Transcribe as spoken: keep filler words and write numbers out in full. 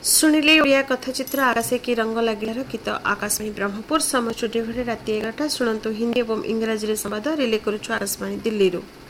शुणिले ओडिया कथाचित्र आकाशे की रंग लगिलार गीत आकाशवाणी ब्रह्मपुर समय स्टूडियो घरे राति एगारटा शुणु हिंदी और इंग्राजी संवाद रिले करुछु आकाशवाणी दिल्ली।